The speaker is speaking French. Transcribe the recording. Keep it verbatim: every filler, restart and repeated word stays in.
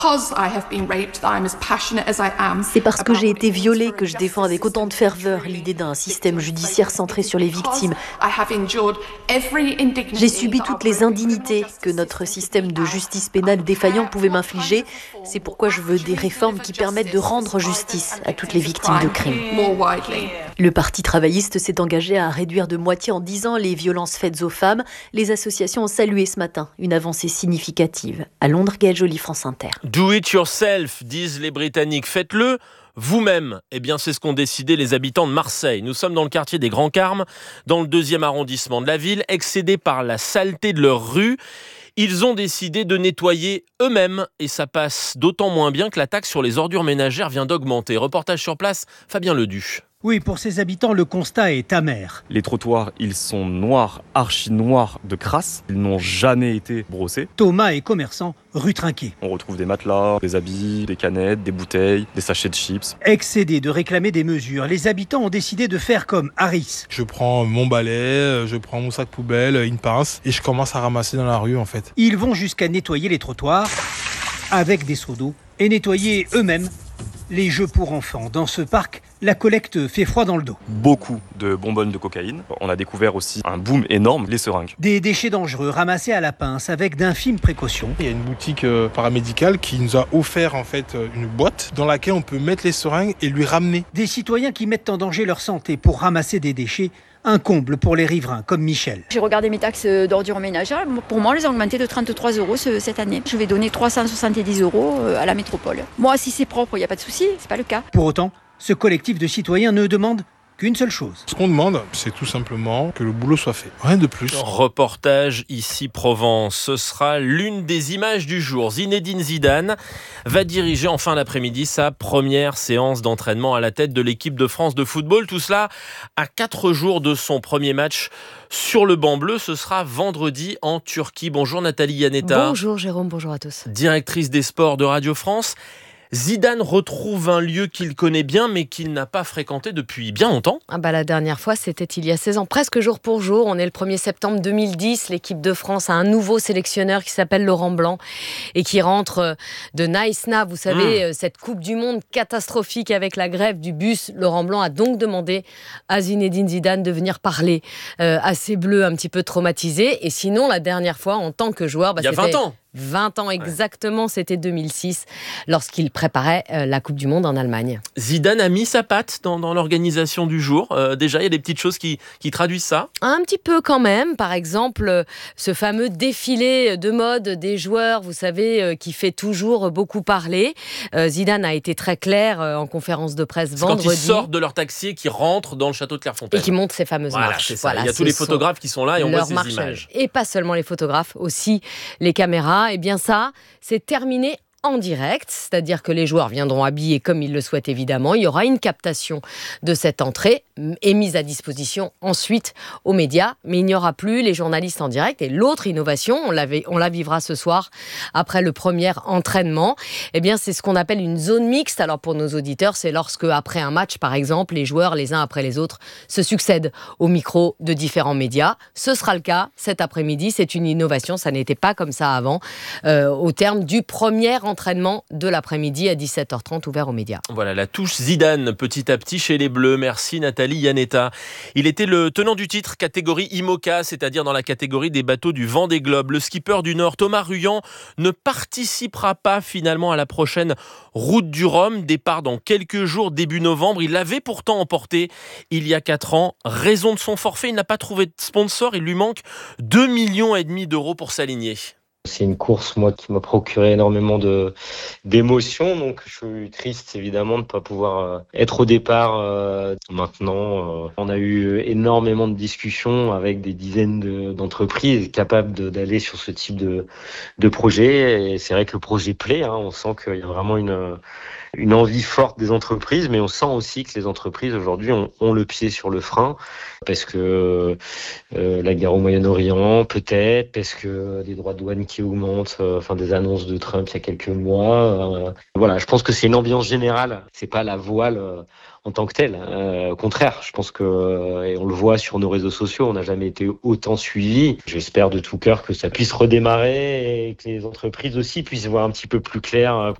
C'est parce que j'ai été violée que je défends avec autant de ferveur l'idée d'un système judiciaire centré sur les victimes. J'ai subi toutes les indignités que notre système de justice pénale défaillant pouvait m'infliger. C'est pourquoi je veux des réformes qui permettent de rendre justice à toutes les victimes de crimes. Le Parti travailliste s'est engagé à réduire de moitié en dix ans les violences faites aux femmes. Les associations ont salué ce matin une avancée significative. À Londres, Gaëlle Joly, France Inter. Do it yourself, disent les Britanniques. Faites-le vous-même. Eh bien, c'est ce qu'ont décidé les habitants de Marseille. Nous sommes dans le quartier des Grands Carmes, dans le deuxième arrondissement de la ville, excédés par la saleté de leur rue. Ils ont décidé de nettoyer eux-mêmes et ça passe d'autant moins bien que la taxe sur les ordures ménagères vient d'augmenter. Reportage sur place, Fabien Ledu. Oui, pour ces habitants, le constat est amer. Les trottoirs, ils sont noirs, archi noirs de crasse. Ils n'ont jamais été brossés. Thomas est commerçant rue Trinquet. On retrouve des matelas, des habits, des canettes, des bouteilles, des sachets de chips. Excédés de réclamer des mesures, les habitants ont décidé de faire comme Harris. Je prends mon balai, je prends mon sac poubelle, une pince et je commence à ramasser dans la rue en fait. Ils vont jusqu'à nettoyer les trottoirs avec des seaux d'eau et nettoyer eux-mêmes les jeux pour enfants. Dans ce parc, la collecte fait froid dans le dos. Beaucoup de bonbonnes de cocaïne. On a découvert aussi un boom énorme, les seringues. Des déchets dangereux ramassés à la pince avec d'infimes précautions. Il y a une boutique paramédicale qui nous a offert en fait une boîte dans laquelle on peut mettre les seringues et lui ramener. Des citoyens qui mettent en danger leur santé pour ramasser des déchets. Un comble pour les riverains, comme Michel. J'ai regardé mes taxes d'ordures ménagères. Pour moi, elles ont augmenté de trente-trois euros cette année. Je vais donner trois cent soixante-dix euros à la métropole. Moi, si c'est propre, il n'y a pas de souci, c'est pas le cas. Pour autant, ce collectif de citoyens ne demande qu'une seule chose. Ce qu'on demande, c'est tout simplement que le boulot soit fait. Rien de plus. Reportage ici Provence. Ce sera l'une des images du jour. Zinedine Zidane va diriger en fin d'après-midi sa première séance d'entraînement à la tête de l'équipe de France de football. Tout cela à quatre jours de son premier match sur le banc bleu. Ce sera vendredi en Turquie. Bonjour Nathalie Yanetta. Bonjour Jérôme, bonjour à tous. Directrice des sports de Radio France. Zidane retrouve un lieu qu'il connaît bien, mais qu'il n'a pas fréquenté depuis bien longtemps. Ah bah la dernière fois, c'était il y a seize ans, presque jour pour jour. On est le premier septembre deux mille dix. L'équipe de France a un nouveau sélectionneur qui s'appelle Laurent Blanc et qui rentre de Naïsna. Vous savez, mmh. cette Coupe du Monde catastrophique avec la grève du bus. Laurent Blanc a donc demandé à Zinedine Zidane de venir parler euh, à ces Bleus un petit peu traumatisés. Et sinon, la dernière fois, en tant que joueur... Bah, il y a vingt ans vingt ans exactement, ouais. C'était deux mille six, lorsqu'il préparait euh, la Coupe du Monde en Allemagne. Zidane a mis sa patte dans, dans l'organisation du jour. Euh, déjà, il y a des petites choses qui, qui traduisent ça. Un petit peu quand même. Par exemple, euh, ce fameux défilé de mode des joueurs, vous savez, euh, qui fait toujours beaucoup parler. Euh, Zidane a été très clair euh, en conférence de presse c'est vendredi. Quand ils sortent de leur taxi et qu'ils rentrent dans le château de Clairefontaine. Et qui montent ces fameuses voilà, marches. C'est ça. Voilà, il y a tous les photographes qui sont là et on voit ces marches. images. Et pas seulement les photographes, aussi les caméras. Eh bien ça, c'est terminé en direct, c'est-à-dire que les joueurs viendront habillés comme ils le souhaitent évidemment. Il y aura une captation de cette entrée et mise à disposition ensuite aux médias, mais il n'y aura plus les journalistes en direct. Et l'autre innovation, on la, on la vivra ce soir après le premier entraînement, eh bien c'est ce qu'on appelle une zone mixte. Alors pour nos auditeurs, c'est lorsque après un match par exemple, les joueurs les uns après les autres se succèdent au micro de différents médias. Ce sera le cas cet après-midi, c'est une innovation, ça n'était pas comme ça avant, euh, au terme du premier entraînement entraînement de l'après-midi à dix-sept heures trente ouvert aux médias. Voilà, la touche Zidane petit à petit chez les Bleus. Merci Nathalie Yanetta. Il était le tenant du titre catégorie IMOCA, c'est-à-dire dans la catégorie des bateaux du Vendée Globe. Le skipper du Nord, Thomas Ruyant, ne participera pas finalement à la prochaine Route du Rhum. Départ dans quelques jours, début novembre. Il l'avait pourtant emporté il y a quatre ans. Raison de son forfait, il n'a pas trouvé de sponsor. Il lui manque deux virgule cinq millions d'euros pour s'aligner. C'est une course, moi, qui m'a procuré énormément de, d'émotions. Donc, je suis triste, évidemment, de ne pas pouvoir être au départ. Euh, maintenant, euh, on a eu énormément de discussions avec des dizaines de, d'entreprises capables de, d'aller sur ce type de, de projet. Et c'est vrai que le projet plaît. Hein, on sent qu'il y a vraiment une, une envie forte des entreprises, mais on sent aussi que les entreprises aujourd'hui ont, ont le pied sur le frein parce que euh, la guerre au Moyen-Orient, peut-être, parce que des droits de douane qui augmentent, euh, enfin des annonces de Trump il y a quelques mois. Euh, voilà, je pense que c'est une ambiance générale. C'est pas la voile euh, en tant que telle. Euh, au contraire, je pense que, euh, et on le voit sur nos réseaux sociaux, on n'a jamais été autant suivis. J'espère de tout cœur que ça puisse redémarrer et que les entreprises aussi puissent voir un petit peu plus clair